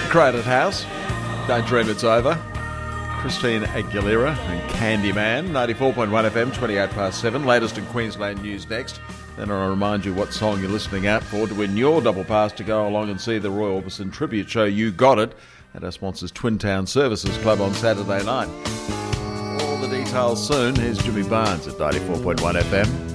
Crowded House, Don't Dream It's Over. Christina Aguilera and Candyman, 94.1 FM, 28 past 7. Latest in Queensland news next. Then I'll remind you what song you're listening out for to win your double pass to go along and see the Roy Orbison tribute show You Got It at our sponsors Twin Town Services Club on Saturday night. All the details soon. Here's Jimmy Barnes at 94.1 FM.